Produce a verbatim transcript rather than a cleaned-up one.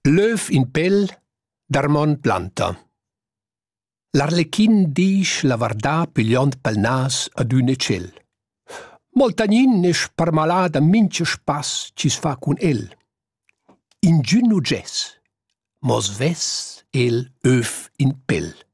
L'öf in pel d'Armond Planta. L'arlechin disch la vardà pigliond pel nas ad un ecel. Moltagnin e sparmalà da mincha spass ci sfa cun el. In giù nu gess, mos vess el öf in pel.